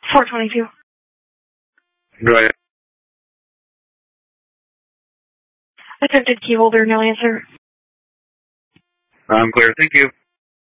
422. Go ahead. Attempted key holder, no answer. I'm clear. Thank you.